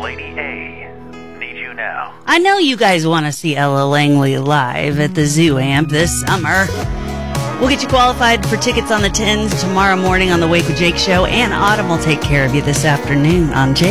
Lady A. Need you now. I know you guys want to see Ella Langley live at the Zoo Amp this summer. We'll get you qualified for tickets on the 10s tomorrow morning on the Wake with Jake show, and Autumn will take care of you this afternoon on Jake.